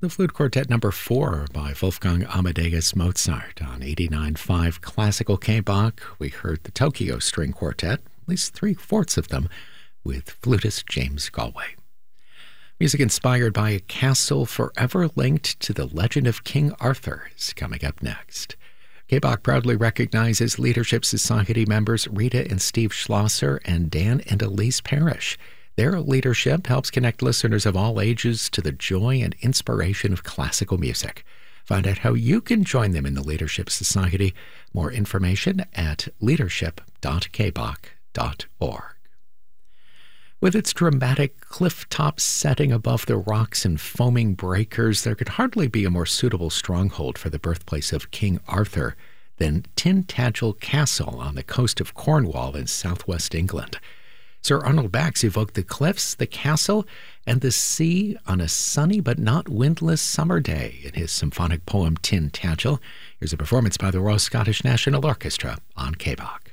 The Flute Quartet number 4 by Wolfgang Amadeus Mozart on 89.5 Classical K-Bach. We heard the Tokyo String Quartet, at least 3/4 of them, with flutist James Galway. Music inspired by a castle forever linked to the legend of King Arthur is coming up next. K-Bach proudly recognizes Leadership Society members Rita and Steve Schlosser and Dan and Elise Parrish. Their leadership helps connect listeners of all ages to the joy and inspiration of classical music. Find out how you can join them in the Leadership Society. More information at leadership.kbach.org. With its dramatic cliff-top setting above the rocks and foaming breakers, there could hardly be a more suitable stronghold for the birthplace of King Arthur than Tintagel Castle on the coast of Cornwall in southwest England. Sir Arnold Bax evoked the cliffs, the castle, and the sea on a sunny but not windless summer day in his symphonic poem Tintagel. Here's a performance by the Royal Scottish National Orchestra on K-Bach.